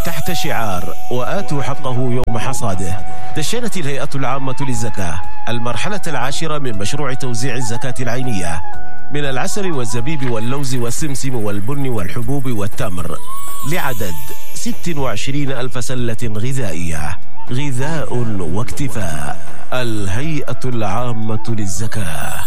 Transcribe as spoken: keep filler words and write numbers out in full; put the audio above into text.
تحت شعار وآتوا حقه يوم حصاده، دشنت الهيئة العامة للزكاة المرحلة العاشرة من مشروع توزيع الزكاة العينية من العسل والزبيب واللوز والسمسم والبن والحبوب والتمر لعدد ستة وعشرين ألف سلة غذائية. غذاء واكتفاء. الهيئة العامة للزكاة.